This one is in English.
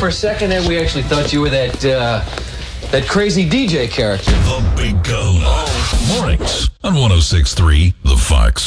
for a second there, we actually thought you were that crazy DJ character. The Big Kahuna. Mornings on 106.3 The Fox.